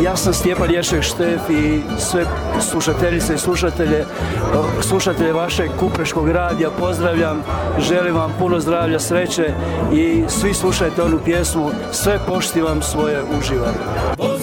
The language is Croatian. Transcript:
Ja sam Stjepan Ješek Štef i sve slušateljice i slušatelje vašeg Kupreškog radija pozdravljam, želim vam puno zdravlja, sreće i svi slušajte onu pjesmu Sve poštivam svoje uživam.